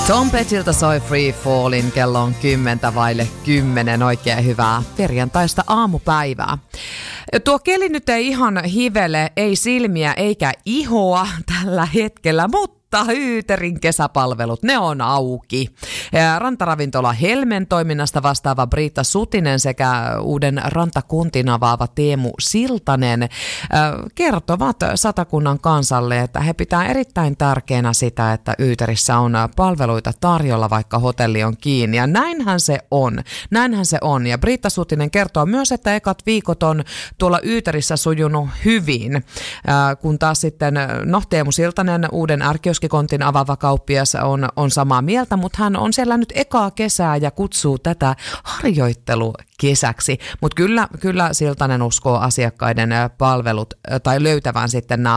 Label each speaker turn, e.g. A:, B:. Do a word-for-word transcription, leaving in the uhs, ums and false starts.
A: Tom Pettiltä soi Free Fallin, kello on kymmentä vaille kymmenen. Oikein hyvää perjantaista aamupäivää. Tuo keli nyt ei ihan hivele, ei silmiä eikä ihoa tällä hetkellä, mutta Hyyterin kesäpalvelut, ne on auki. Rantaravintola Helmen toiminnasta vastaava Britta Sutinen sekä uuden rantakuntin avaava Teemu Siltanen kertovat Satakunnan kansalle, että he pitää erittäin tärkeänä sitä, että Hyyterissä on palveluita tarjolla, vaikka hotelli on kiinni. Ja näinhän se on. Näinhän se on. Ja Britta Sutinen kertoo myös, että ekat viikot on tuolla Hyyterissä sujunut hyvin, kun taas sitten no, Teemu Siltanen, uuden ärkioskikontin avaava kauppias, on, on samaa mieltä, mutta hän on siellä nyt ekaa kesää ja kutsuu tätä harjoittelukesäksi. Mutta kyllä, kyllä Siltanen uskoo asiakkaiden palvelut tai löytävän sitten nämä